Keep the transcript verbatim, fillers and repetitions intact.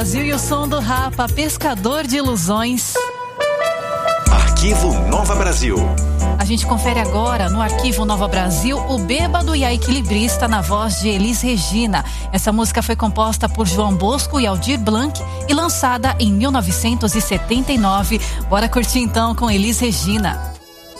Brasil e o som do Rapa, Pescador de Ilusões. Arquivo Nova Brasil. A gente confere agora no Arquivo Nova Brasil o Bêbado e a Equilibrista na voz de Elis Regina. Essa música foi composta por João Bosco e Aldir Blanc e lançada em mil novecentos e setenta e nove. Bora curtir então com Elis Regina.